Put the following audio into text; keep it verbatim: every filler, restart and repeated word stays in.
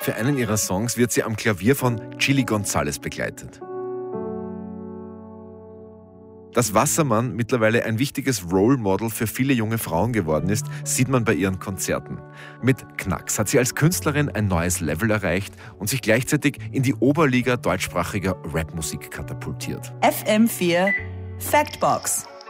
Für einen ihrer Songs wird sie am Klavier von Chilly González begleitet. Dass Wassermann mittlerweile ein wichtiges Role Model für viele junge Frauen geworden ist, sieht man bei ihren Konzerten. Mit Knacks hat sie als Künstlerin ein neues Level erreicht und sich gleichzeitig in die Oberliga deutschsprachiger Rapmusik katapultiert. F M vier Factbox.